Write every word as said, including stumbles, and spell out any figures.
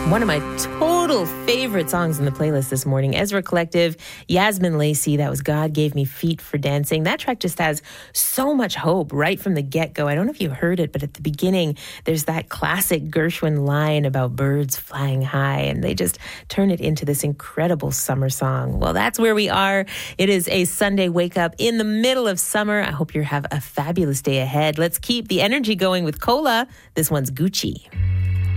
One of my total favorite songs in the playlist this morning, Ezra Collective, Yasmin Lacey, that was God Gave Me Feet for Dancing. That track just has so much hope right from the get-go. I don't know if you heard it, but at the beginning, there's that classic Gershwin line about birds flying high, and they just turn it into this incredible summer song. Well, that's where we are. It is a Sunday wake-up in the middle of summer. I hope you have a fabulous day ahead. Let's keep the energy going with Cola. This one's Gucci.